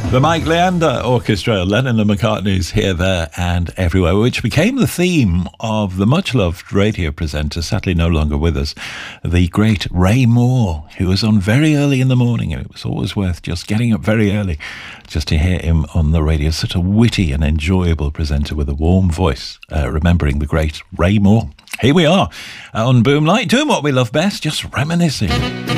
The Mike Leander Orchestra, Lennon and McCartney's Here, There and Everywhere, which became the theme of the much-loved radio presenter, sadly no longer with us, the great Ray Moore, who was on very early in the morning, and it was always worth just getting up very early just to hear him on the radio. Such a witty and enjoyable presenter with a warm voice, remembering the great Ray Moore. Here we are on Boomlight, doing what we love best, just reminiscing.